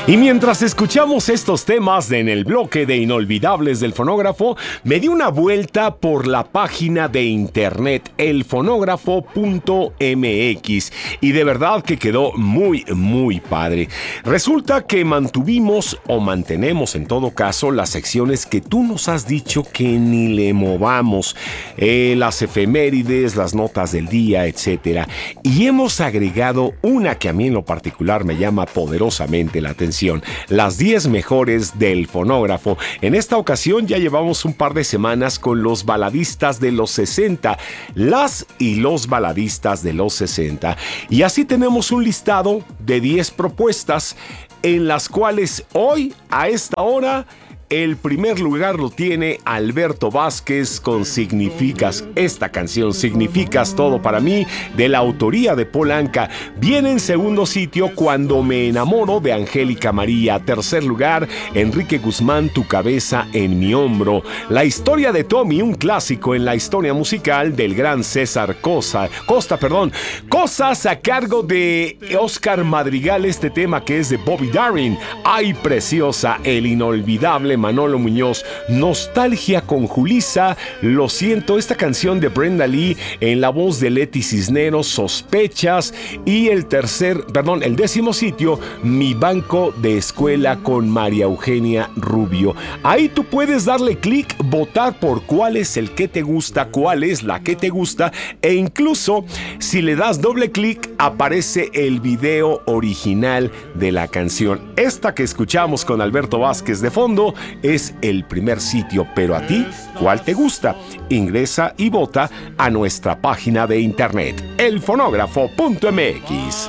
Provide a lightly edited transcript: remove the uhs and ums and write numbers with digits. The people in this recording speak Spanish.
Y mientras escuchamos estos temas en el bloque de Inolvidables del Fonógrafo, me di una vuelta por la página de internet elfonógrafo.mx y de verdad que quedó muy padre. Resulta que mantuvimos o mantenemos en todo caso las secciones que tú nos has dicho que ni le movamos, las efemérides, las notas del día, etc. Y hemos agregado una que a mí en lo particular me llama poderosamente la atención. Las 10 mejores del fonógrafo. En esta ocasión ya llevamos un par de semanas con los baladistas de los 60, las y los baladistas de los 60. Y así tenemos un listado de 10 propuestas en las cuales hoy, a esta hora, el primer lugar lo tiene Alberto Vázquez con Significas. Esta canción, Significas todo para mí, de la autoría de Paul Anka. Viene en segundo sitio Cuando me enamoro, de Angélica María. Tercer lugar, Enrique Guzmán, Tu cabeza en mi hombro. La historia de Tommy, un clásico en la historia musical del gran César Costa, Cosas a cargo de Oscar Madrigal, este tema que es de Bobby Darin. Ay, preciosa, el inolvidable Manolo Muñoz. Nostalgia con Julissa, Lo siento, esta canción de Brenda Lee en la voz de Leti Cisneros, Sospechas. Y el décimo sitio, Mi banco de escuela, con María Eugenia Rubio. Ahí tú puedes darle clic, votar por cuál es el que te gusta, cuál es la que te gusta, e incluso si le das doble clic aparece el video original de la canción. Esta que escuchamos con Alberto Vázquez de fondo es el primer sitio, pero a ti, ¿cuál te gusta? Ingresa y vota a nuestra página de internet, elfonógrafo.mx.